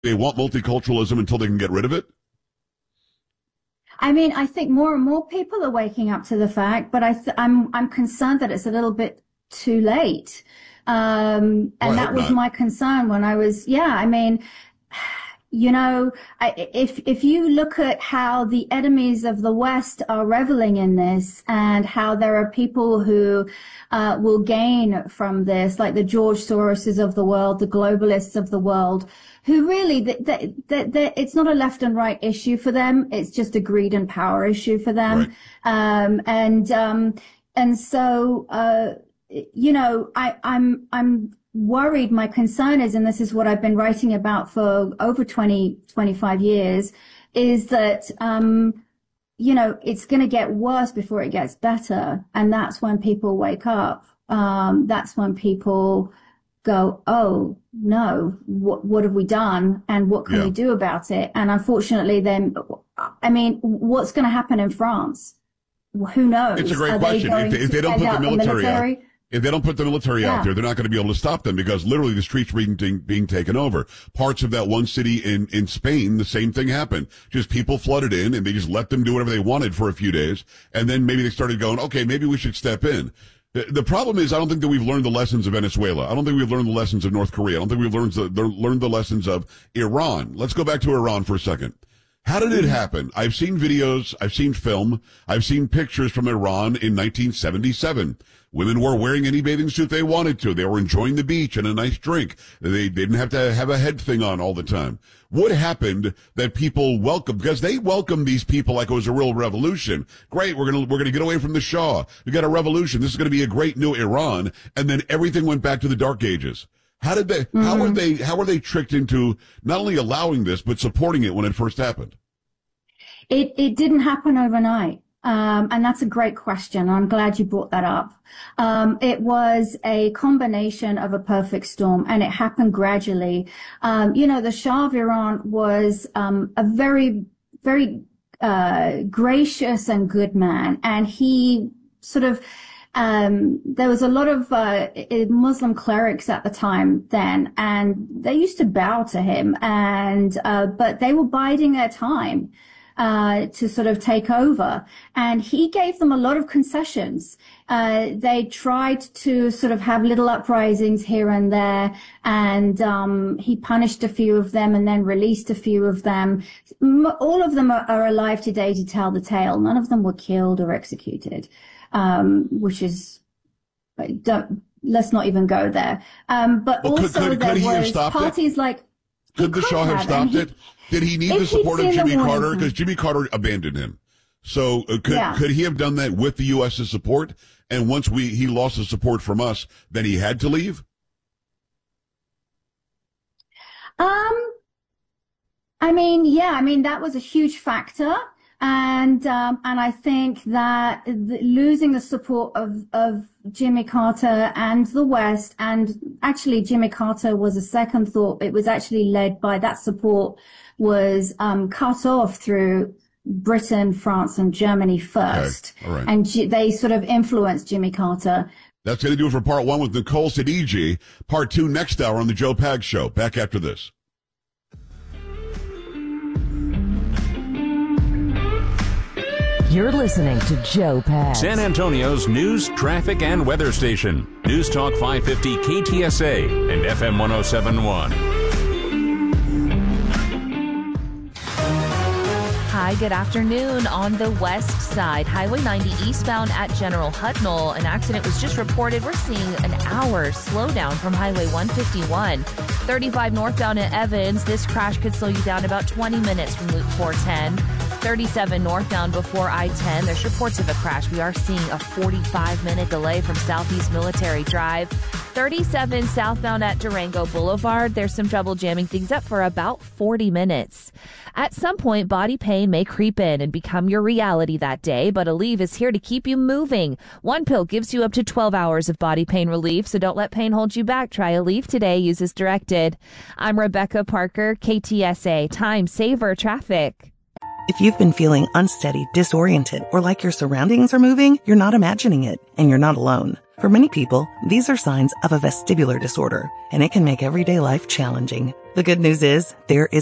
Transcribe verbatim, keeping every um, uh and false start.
They want multiculturalism until they can get rid of it? I mean, I think more and more people are waking up to the fact, but I th- I'm I'm concerned that it's a little bit too late. Um, and well, that was not. my concern when I was, yeah, I mean, you know, I, if if you look at how the enemies of the West are reveling in this and how there are people who uh, will gain from this, like the George Soroses of the world, the globalists of the world, who really, they, they, they, they, it's not a left and right issue for them. It's just a greed and power issue for them. Right. Um, and um, and so, uh, you know, I, I'm I'm. worried. My concern is, and this is what I've been writing about for over twenty, twenty-five years, is that, um, you know, it's going to get worse before it gets better. And that's when people wake up. Um, that's when people go, oh, no, what, what have we done? And what can yeah. we do about it? And unfortunately, then, I mean, what's going to happen in France? Who knows? It's a great Are question. They if they, if they don't put the military, military? out. If they don't put the military yeah. out there, they're not going to be able to stop them because literally the streets are being, being taken over. Parts of that one city in, in Spain, the same thing happened. Just people flooded in and they just let them do whatever they wanted for a few days. And then maybe they started going, okay, maybe we should step in. The, the problem is I don't think that we've learned the lessons of Venezuela. I don't think we've learned the lessons of North Korea. I don't think we've learned the, learned the lessons of Iran. Let's go back to Iran for a second. How did it happen? I've seen videos, I've seen film, I've seen pictures from Iran in nineteen seventy-seven. Women were wearing any bathing suit they wanted to. They were enjoying the beach and a nice drink. They didn't have to have a head thing on all the time. What happened that people welcomed? Because they welcomed these people like it was a real revolution. Great, we're gonna we're gonna get away from the Shah. We got a revolution. This is gonna be a great new Iran. And then everything went back to the Dark Ages. How did they? Mm-hmm. How were they? How were they tricked into not only allowing this but supporting it when it first happened? It it didn't happen overnight, um, and that's a great question. I'm glad you brought that up. Um, it was a combination of a perfect storm, and it happened gradually. Um, you know, the Shah of Iran was um, a very very uh, gracious and good man, and he sort of. Um, there was a lot of, uh, Muslim clerics at the time then, and they used to bow to him and, uh, but they were biding their time, uh, to sort of take over. And he gave them a lot of concessions. Uh, they tried to sort of have little uprisings here and there, and, um, he punished a few of them and then released a few of them. All of them are, are alive today to tell the tale. None of them were killed or executed. Um, which is, don't, let's not even go there. Um, but well, also could, could, there could was parties it? like, could the could Shah have, have stopped he, it? Did he need the support of Jimmy Carter? Because Jimmy Carter abandoned him. So uh, could, yeah. could he have done that with the U S's support? And once we, he lost the support from us, then he had to leave? Um, I mean, yeah, I mean, that was a huge factor. And, um, and I think that the, losing the support of, of Jimmy Carter and the West, and actually Jimmy Carter was a second thought. It was actually led by that support was, um, cut off through Britain, France, and Germany first. Okay. All right. And G- they sort of influenced Jimmy Carter. That's going to do it for part one with Nicole Sidigi. Part two next hour on the Joe Pags Show. Back after this. You're listening to Joe Pags, San Antonio's news, traffic, and weather station. News Talk five fifty K T S A and F M one oh seven point one. Hi, good afternoon. On the west side, Highway ninety eastbound at General Hutnall, an accident was just reported. We're seeing an hour slowdown from Highway one fifty-one. thirty-five northbound at Evans, this crash could slow you down about twenty minutes from Loop four ten. thirty-seven northbound before I ten. There's reports of a crash. We are seeing a forty-five minute delay from Southeast Military Drive. thirty-seven southbound at Durango Boulevard. There's some trouble jamming things up for about forty minutes. At some point, body pain may creep in and become your reality that day, but Aleve is here to keep you moving. One pill gives you up to twelve hours of body pain relief, so don't let pain hold you back. Try Aleve today. Use as directed. I'm Rebecca Parker, K T S A. Time Saver Traffic. If you've been feeling unsteady, disoriented, or like your surroundings are moving, you're not imagining it, and you're not alone. For many people, these are signs of a vestibular disorder, and it can make everyday life challenging. The good news is there is